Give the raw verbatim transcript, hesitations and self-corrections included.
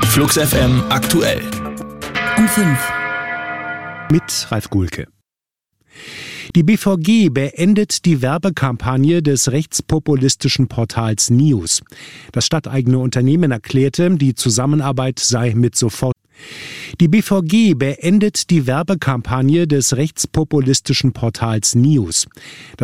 Flux F M aktuell. Um fünf. Mit Ralf Gulke. Die B V G beendet die Werbekampagne des rechtspopulistischen Portals News. Das stadteigene Unternehmen erklärte, die Zusammenarbeit sei mit sofort. Die B V G beendet die Werbekampagne des rechtspopulistischen Portals News.